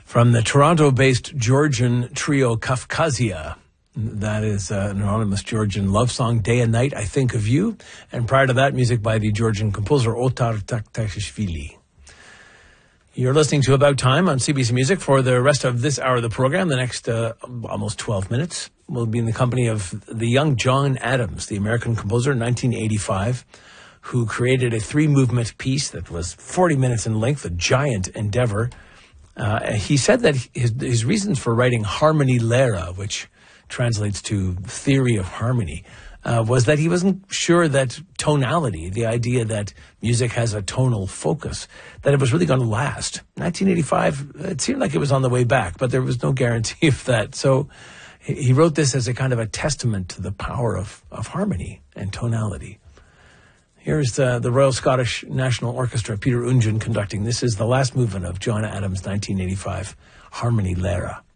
From the Toronto-based Georgian trio Kafkazia. That is an anonymous Georgian love song, Day and Night, I Think of You. And prior to that, music by the Georgian composer Otar Taktashvili. You're listening to About Time on CBC Music for the rest of this hour of the program. The next almost 12 minutes will be in the company of the young John Adams, the American composer in 1985, who created a three-movement piece that was 40 minutes in length, a giant endeavor. He said that his reasons for writing Harmony Lera, which translates to theory of harmony, was that he wasn't sure that tonality, the idea that music has a tonal focus, that it was really going to last. 1985, it seemed like it was on the way back, but there was no guarantee of that. So he wrote this as a kind of a testament to the power of harmony and tonality. Here's the Royal Scottish National Orchestra, Peter Ungen conducting. This is the last movement of John Adams' 1985 Harmony Lera.